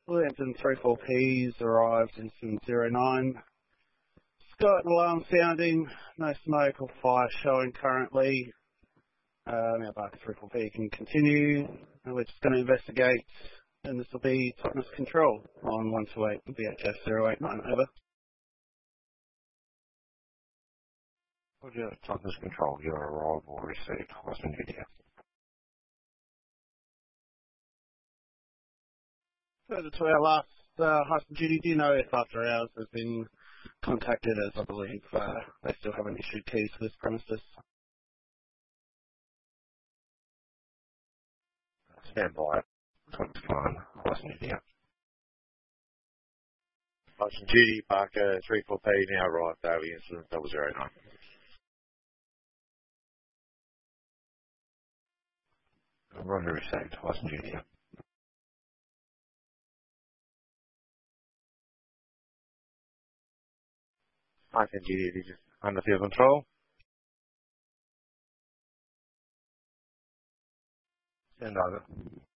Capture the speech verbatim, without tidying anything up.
Lambton three four P's arrived in zero nine. Scott alarm sounding, no smoke or fire showing currently. Uh, now Barker three four P can continue. And we're just going to investigate, and this will be Totnes Control on one two eight B H S zero eight nine, over. Roger, Totnes Control, your arrival received. Horseman video. Further to our last uh, high duty, do you know if after hours has been contacted, as I believe uh, they still haven't issued keys for this premises? Stand by. twenty-one, Horseman video. Horseman duty, Barker three four P now arrived, daily incident double zero nine. Roger, received. Horseman video. Barker duty, under field control. Stand over.